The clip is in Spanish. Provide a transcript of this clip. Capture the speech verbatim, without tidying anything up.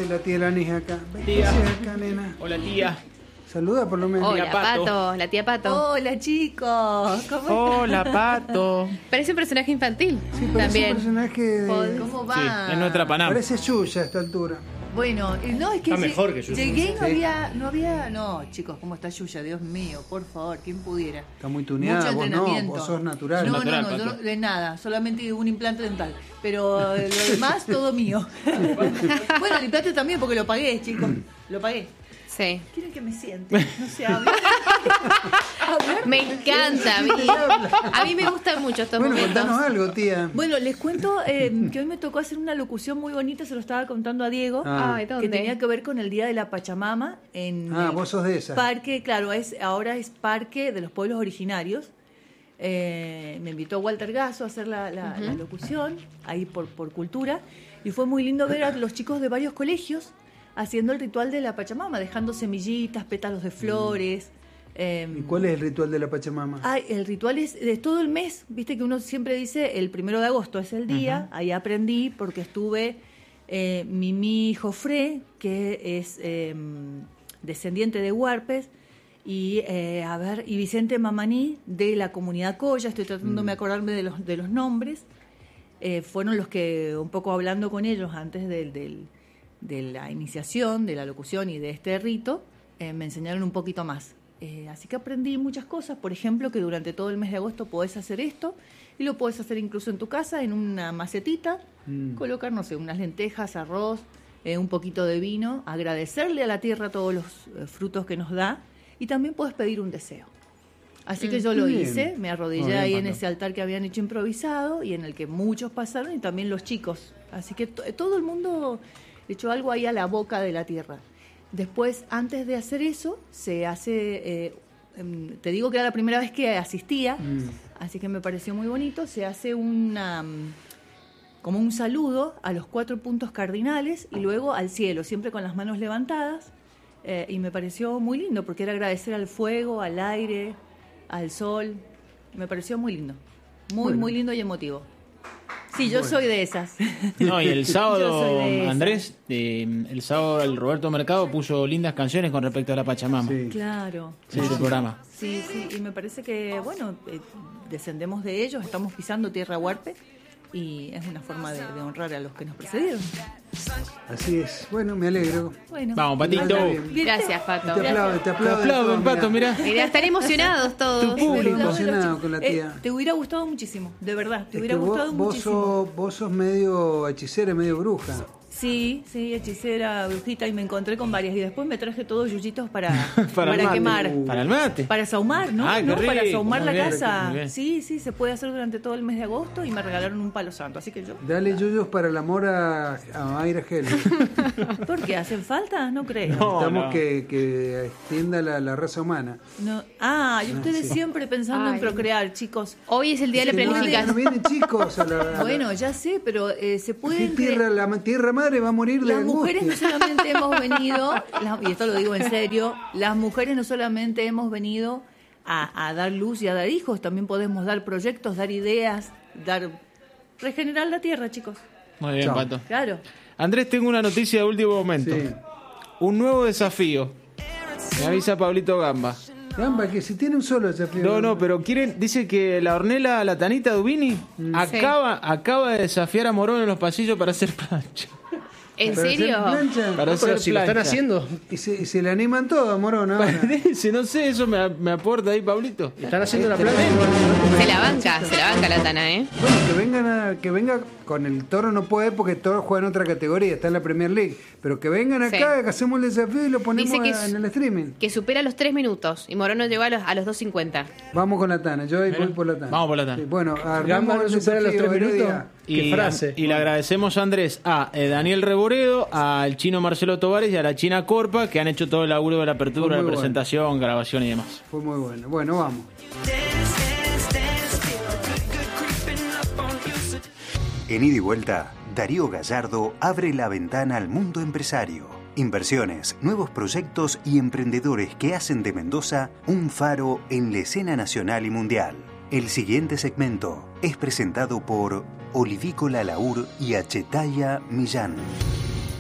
dice la tía Lanis acá. Tía. Acá, nena. Hola, tía. Saluda por lo menos. Hola, Pato. Pato. La tía Pato. Hola, chicos. ¿Cómo Hola, Pato. Parece un personaje infantil. Sí, parece también. un personaje de... ¿Cómo va? Sí, es nuestra Panam. Parece Yuya a esta altura. Bueno, eh, no, es que Está lle- mejor que Yuya. llegué y no Sí. había, no había, no, chicos, ¿cómo está Yuya? Dios mío, por favor, ¿quién pudiera? Está muy tuneada, Mucho vos no, entrenamiento. vos sos natural. No, Natural, no, no, yo Pato. no- de nada, solamente un implante dental. Pero eh, lo demás, todo mío. Bueno, el implante también, porque lo pagué, chicos, lo pagué. Sí. ¿Quieren que me siente? No sé, hablar. Hablar. Me encanta. A mí, a mí me gustan mucho estos Bueno, momentos. contanos algo, tía. Bueno, les cuento eh, que hoy me tocó hacer una locución muy bonita, se lo estaba contando a Diego. Ah. Ay, ¿dónde? Que tenía que ver con el Día de la Pachamama en Ah, el vos sos de esas. parque, claro, es ahora es Parque de los Pueblos Originarios. Eh, me invitó Walter Gasso a hacer la, la- la locución, ahí por, por cultura, y fue muy lindo ver a los chicos de varios colegios haciendo el ritual de la Pachamama, dejando semillitas, pétalos de flores. eh, ¿Y cuál es el ritual de la Pachamama? Ay, el ritual es de todo el mes, viste que uno siempre dice el primero de agosto es el día, ahí aprendí porque estuve eh, Mimi Jofré, que es eh, descendiente de huarpes, y eh, a ver, y Vicente Mamaní de la comunidad Coya, estoy tratando de acordarme de los, de los nombres, eh, fueron los que un poco hablando con ellos antes del, del, de la iniciación, de la locución y de este rito, eh, me enseñaron un poquito más. Eh, así que aprendí muchas cosas, por ejemplo, que durante todo el mes de agosto podés hacer esto y lo podés hacer incluso en tu casa, en una macetita, Mm. colocar, no sé, unas lentejas, arroz, eh, un poquito de vino, agradecerle a la tierra todos los eh, frutos que nos da y también podés pedir un deseo. Así que yo lo Bien. hice, me arrodillé Muy bien, ahí en Pato. ese altar que habían hecho improvisado y en el que muchos pasaron y también los chicos. Así que to- todo el mundo echó algo ahí a la boca de la tierra. Después, antes de hacer eso, se hace, eh, em, te digo que era la primera vez que asistía, Mm. así que me pareció muy bonito, se hace una, mm, como un saludo a los cuatro puntos cardinales y luego al cielo, siempre con las manos levantadas, eh, y me pareció muy lindo porque era agradecer al fuego, al aire, al sol, me pareció muy lindo, muy, Bueno. muy lindo y emotivo. Sí, yo Bueno. soy de esas. No, y el Yo sábado, soy de esas. Andrés, eh, el sábado el Roberto Mercado puso lindas canciones con respecto a la Pachamama. Sí. Claro. En su programa. Sí, sí, y me parece que, bueno, eh, descendemos de ellos, estamos pisando tierra huarpe y es una forma de, de honrar a los que nos precedieron. Así es. Bueno, me alegro. Bueno. Vamos, Patito. Anda bien. ¿Viste? Gracias, Pato. Te aplaudo, te Te aplaudo. de aplauden, todo, Pato, mirá. Mirá, están emocionados todos. Tu público. Estoy No, emocionado los con la chicos, tía. eh, te hubiera gustado muchísimo, de verdad, te Es hubiera que vos, gustado vos muchísimo. sos, vos sos medio hechicera, medio bruja. Sí, sí, hechicera, brujita, y me encontré con varias. Y después me traje todos yuyitos para, Para para, el mate. quemar. Uh. Para el mate. Para saumar, ¿no? Ah, qué ¿no? Para rico, saumar muy la bien, casa. muy bien. Sí, sí, se puede hacer durante todo el mes de agosto y me regalaron un palo santo. Así que yo. Dale yuyos para el amor a, a Mayra Gel. ¿Por qué? ¿Hacen falta? No creo. No. Necesitamos que, que extienda la, la raza humana. No. Ah, y ustedes sí. siempre pensando Ay. en procrear, chicos. Hoy es el día de la Que no- planificación. No vienen chicos a la, a la- Bueno, ya sé, pero eh, se Sí, pueden. tierra, la ma- tierra madre va a morir de Las mujeres no angustia. solamente hemos venido, las- y esto lo digo en serio, las mujeres no solamente hemos venido a, a dar luz y a dar hijos, también podemos dar proyectos, dar ideas, dar regenerar la tierra, chicos. Muy bien, Chao. Pato. Claro. Andrés, tengo una noticia de último momento. Sí. Un nuevo desafío. Me avisa Pablito Gamba. Gamba, que si tiene un solo desafío. No, no, pero quieren, dice que la hornela, la Tanita Dubini, acaba, acaba de desafiar a Morón en los pasillos para hacer plancha. ¿En Para hacer serio? plancha. Para hacer Pero si lo están plancha. haciendo, Y se, y se le animan todos, Morón. ahora. Parece, no sé, eso me, me aporta ahí, Pablito. están haciendo la Tremendo. plancha. Se la banca, se la banca la Tana, ¿eh? Bueno, que vengan a, que venga con el Toro no puede porque el Toro juega en otra categoría, está en la Premier League. Pero que vengan acá, Sí. que hacemos el desafío y lo ponemos Dice que a- es- en el streaming. Que supera los tres minutos y Morón no llegó a los, a los dos cincuenta. Vamos con la Tana, yo ahí voy por la Tana. Vamos por la Tana. Sí, bueno, Gamba armamos no el supera los desafío, tres minutos. Heredia. Qué Y, frase. y le agradecemos a Andrés, a eh, Daniel Reboredo, al chino Marcelo Tovares y a la china Corpa, que han hecho todo el laburo de la apertura, Fue la muy bueno. presentación, grabación y demás. Fue muy bueno. Bueno, vamos. En Ida y Vuelta, Darío Gallardo abre la ventana al mundo empresario. Inversiones, nuevos proyectos y emprendedores que hacen de Mendoza un faro en la escena nacional y mundial. El siguiente segmento es presentado por Olivícola Laur y Achetaya Millán.